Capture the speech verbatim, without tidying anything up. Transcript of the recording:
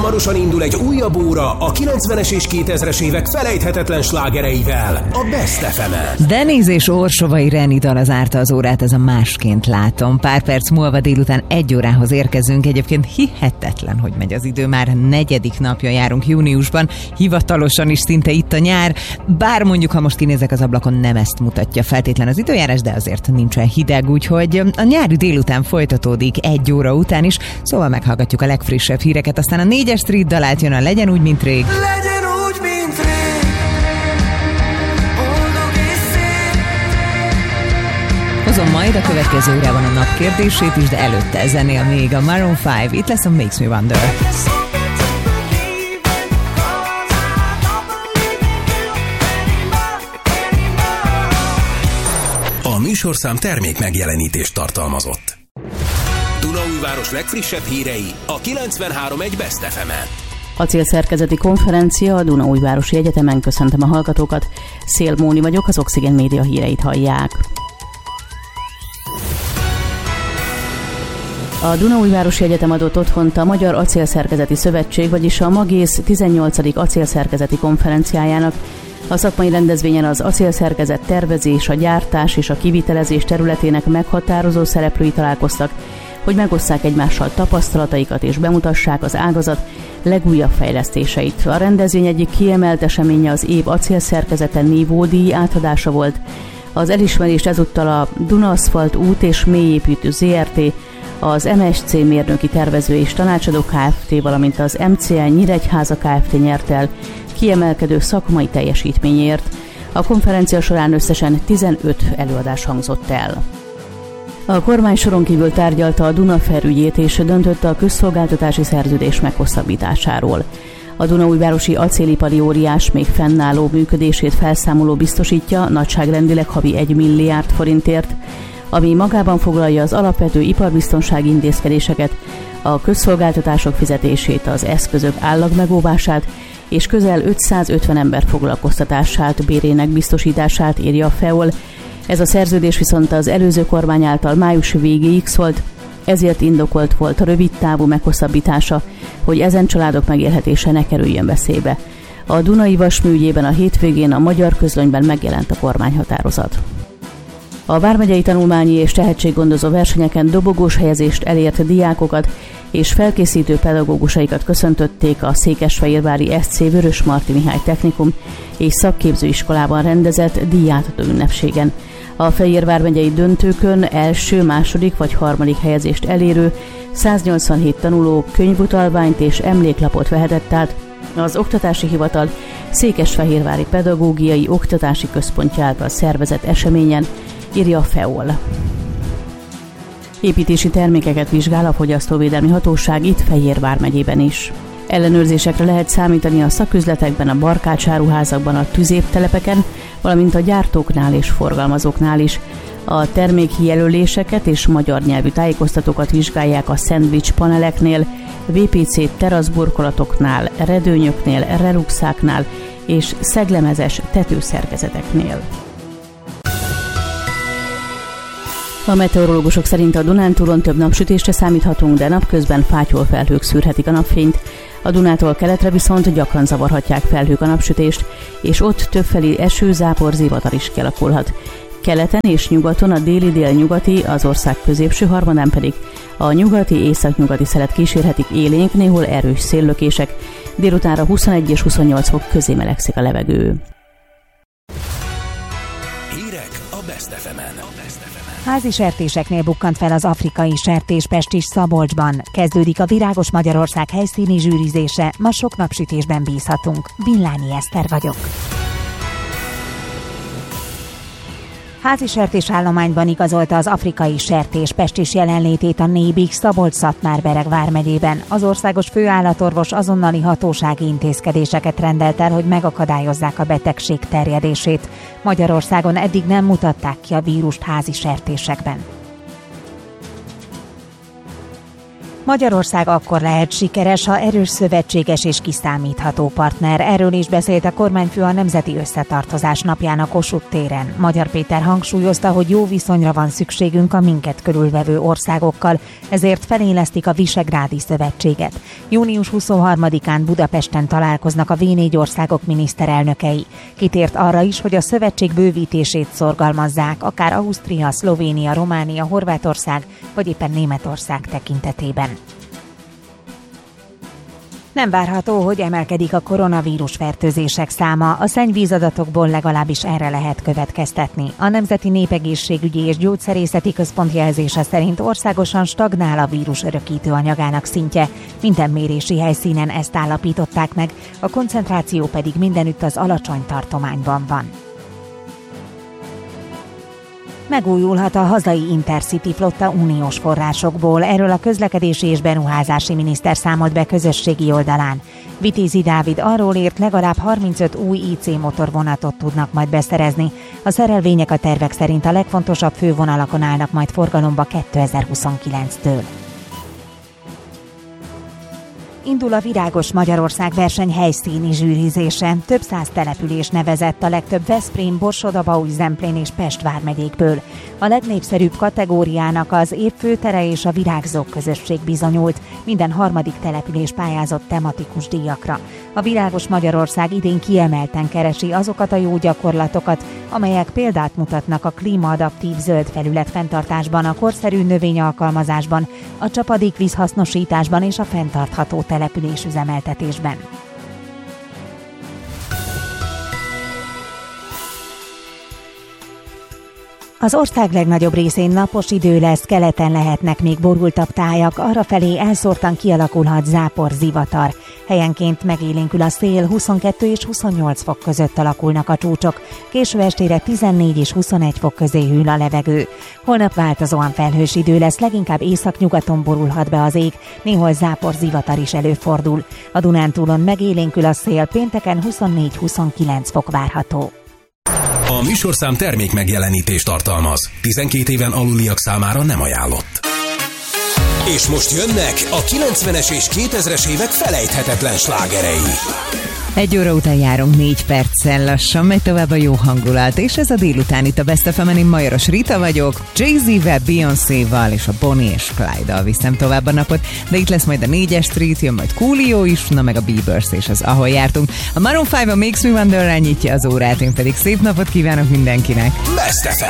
Hamarosan indul egy újabb óra a kilencvenes és kétezres évek felejthetetlen slágereivel, a Best ef emen. Denis és Orsovai Reni dala zárta az órát, ez a Másként látom. Pár perc múlva délután egy órához érkezünk. Egyébként hihetetlen, hogy megy az idő. Már negyedik napja járunk júniusban. Hivatalosan is szinte itt a nyár. Bár mondjuk, ha most kinézek az ablakon, nem ezt mutatja feltétlen az időjárás, de azért nincs olyan hideg, úgyhogy a nyári délután folytatódik egy óra után is. Szóval meghallgatjuk a legfrissebb híreket, aztán a négyes Street dalát jön a Legyen úgy, mint rég. Legyen úgy, mint rég, boldog és szép. Hozom majd a következő órában a nap kérdését is, de előtte zenél még a Maroon öt. Itt lesz a Makes Me Wonder. A műsorszám termék megjelenítést tartalmazott. Dunaújváros legfrissebb hírei a kilencvenhárom egy Best ef emen. Acélszerkezeti konferencia a Dunaújvárosi Egyetemen. Köszöntöm a hallgatókat. Szél Móni vagyok, az Oxygen Média híreit hallják. A Dunaújvárosi Egyetem adott otthont a Magyar Acélszerkezeti Szövetség, vagyis a Magész tizennyolcadik acélszerkezeti konferenciájának. A szakmai rendezvényen az acélszerkezet tervezés, a gyártás és a kivitelezés területének meghatározó szereplői találkoztak, hogy megosszák egymással tapasztalataikat és bemutassák az ágazat legújabb fejlesztéseit. A rendezvény egyik kiemelt eseménye az év acélszerkezete nívódíj átadása volt. Az elismerést ezúttal a Duna Aszfalt út és mélyépítő zé er té, az em es cé mérnöki tervező és tanácsadó Kft., valamint az em cé el Nyíregyháza Kft. Nyert el kiemelkedő szakmai teljesítményért. A konferencia során összesen tizenöt előadás hangzott el. A kormány soron kívül tárgyalta a Dunafer ügyét és döntött a közszolgáltatási szerződés meghosszabbításáról. A Dunaújvárosi acélipari óriás még fennálló működését felszámoló biztosítja nagyságrendileg havi egy milliárd forintért, ami magában foglalja az alapvető iparbiztonsági intézkedéseket, a közszolgáltatások fizetését, az eszközök állagmegóvását és közel ötszázötven ember foglalkoztatását, bérének biztosítását, írja a ef e o el. Ez a szerződés viszont az előző kormány által május végéig szólt, ezért indokolt volt a rövid távú meghosszabbítása, hogy ezen családok megélhetése ne kerüljön veszélybe. A Dunai Vasmű ügyében a hétvégén a Magyar Közlönyben megjelent a kormányhatározat. A vármegyei tanulmányi és tehetséggondozó versenyeken dobogós helyezést elért diákokat és felkészítő pedagógusaikat köszöntötték a székesfehérvári es cé Vörös Marti Mihály Technikum és Szakképzőiskolában rendezett díjátadó ünnepségen. A Fehérvár megyei döntőkön első, második vagy harmadik helyezést elérő száznyolcvanhét tanuló könyvutalványt és emléklapot vehetett át az Oktatási Hivatal Székesfehérvári Pedagógiai Oktatási Központja által szervezett eseményen, írja a ef e o el. Építési termékeket vizsgál a Fogyasztóvédelmi Hatóság itt Fehérvár megyében is. Ellenőrzésekre lehet számítani a szaküzletekben, a barkácsáruházakban, a tüzértelepeken, valamint a gyártóknál és forgalmazóknál is. A termékjelöléseket és magyar nyelvű tájékoztatókat vizsgálják a szendvics paneleknél, vé pé cé teraszburkolatoknál, redőnyöknél, reluxáknál és szeglemezes tetőszerkezeteknél. A meteorológusok szerint a Dunántúlon több napsütésre számíthatunk, de napközben fátyolfelhők szűrhetik a napfényt. A Dunától keletre viszont gyakran zavarhatják felhők a napsütést, és ott többfelé eső, zápor, zivatar is kialakulhat. Keleten és nyugaton a déli-délnyugati, az ország középső harmadán pedig a nyugati, északnyugati szelet kísérhetik élénk, néhol erős széllökések. Délutánra huszonegy és huszonnyolc fok közé melegszik a levegő. Hírek a Best ef emen. Házi sertéseknél bukkant fel az afrikai sertéspest is Szabolcsban. Kezdődik a Virágos Magyarország helyszíni zsűrizése, ma sok napsütésben bízhatunk. Villányi Eszter vagyok. Házi sertésállományban igazolta az afrikai sertéspest is jelenlétét a Nébik Szabolcs-Szatmár-Bereg vármegyében. Az országos főállatorvos azonnali hatósági intézkedéseket rendelt el, hogy megakadályozzák a betegség terjedését. Magyarországon eddig nem mutatták ki a vírust házi sertésekben. Magyarország akkor lehet sikeres, ha erős szövetséges és kiszámítható partner. Erről is beszélt a kormányfő a Nemzeti Összetartozás napján a Kossuth téren. Magyar Péter hangsúlyozta, hogy jó viszonyra van szükségünk a minket körülvevő országokkal, ezért felélesztik a Visegrádi Szövetséget. június huszonharmadikán Budapesten találkoznak a vé négy országok miniszterelnökei. Kitért arra is, hogy a szövetség bővítését szorgalmazzák, akár Ausztria, Szlovénia, Románia, Horvátország vagy éppen Németország tekintetében. Nem várható, hogy emelkedik a koronavírus fertőzések száma, a szennyvízadatokból legalábbis erre lehet következtetni. A Nemzeti Népegészségügyi és Gyógyszerészeti Központ jelzése szerint országosan stagnál a vírus örökítő anyagának szintje. Minden mérési helyszínen ezt állapították meg, a koncentráció pedig mindenütt az alacsony tartományban van. Megújulhat a hazai Intercity flotta uniós forrásokból, erről a közlekedési és beruházási miniszter számolt be közösségi oldalán. Vitézi Dávid arról írt, legalább harmincöt új í cé motorvonatot tudnak majd beszerezni. A szerelvények a tervek szerint a legfontosabb fővonalakon állnak majd forgalomba kétezer-huszonkilenctől. Indul a Virágos Magyarország verseny helyszíni zsűrizése. Több száz település nevezett, a legtöbb Veszprém, Borsod-Abaúj, Zemplén és Pest vármegyékből. A legnépszerűbb kategóriának az év főtere és a virágzók közösség bizonyult. Minden harmadik település pályázott tematikus díjakra. A Virágos Magyarország idén kiemelten keresi azokat a jó gyakorlatokat, amelyek példát mutatnak a klímaadaptív zöld felület fenntartásban, a korszerű növényalkalmazásban, a csapadékvíz hasznosításban és a fenntartható településüzemeltetésben. Az ország legnagyobb részén napos idő lesz, keleten lehetnek még borultabb tájak, arrafelé elszórtan kialakulhat zápor, zivatar. Helyenként megélénkül a szél, huszonkettő és huszonnyolc fok között alakulnak a csúcsok, késő estére tizennégy és huszonegy fok közé hűl a levegő. Holnap változóan felhős idő lesz, leginkább északnyugaton borulhat be az ég, néhol zápor, zivatar is előfordul. A Dunántúlon megélénkül a szél, pénteken huszonnégy-huszonkilenc fok várható. A műsorszám termék megjelenítést tartalmaz. tizenkét éven aluliak számára nem ajánlott. És most jönnek a kilencvenes és kétezres évek felejthetetlen slágerei. Egy óra után járunk négy perccel, lassan megy tovább a jó hangulat, és ez a délután itt a Best ef em-en, én Majoros Rita vagyok, Jay-Z-vel, Beyoncé-val és a Bonnie és Clyde-dal viszem tovább a napot, de itt lesz majd a négyes Street, jön majd Coolio is, na meg a Biebers és az Ahol jártunk. A Maroon öt a Makes Me Wonder-rel nyitja az órát, én pedig szép napot kívánok mindenkinek! Best ef em.